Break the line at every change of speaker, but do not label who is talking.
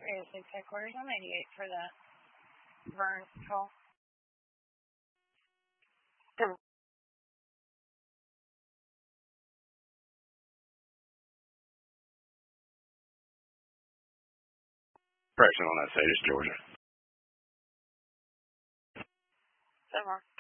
AO6 headquarters. I'm 88 for that burn call.
Correction on that Sadish, Georgia.
7